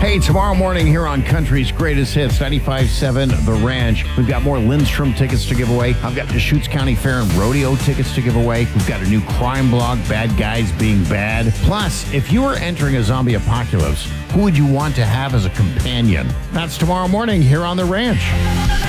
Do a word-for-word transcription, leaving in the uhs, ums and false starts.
Hey, tomorrow morning here on Country's Greatest Hits, ninety-five point seven The Ranch. We've got more Lindstrom tickets to give away. I've got Deschutes County Fair and Rodeo tickets to give away. We've got a new crime blog, Bad Guys Being Bad. Plus, if you were entering a zombie apocalypse, who would you want to have as a companion? That's tomorrow morning here on The Ranch.